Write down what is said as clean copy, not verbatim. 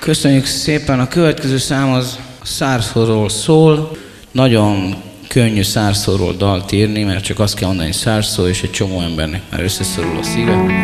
Köszönjük szépen, a következő szám az a szárszóról szól. Nagyon könnyű szárszóról dalt írni, mert csak azt kell mondani, hogy szárszó, és egy csomó embernek már összeszorul a szíve.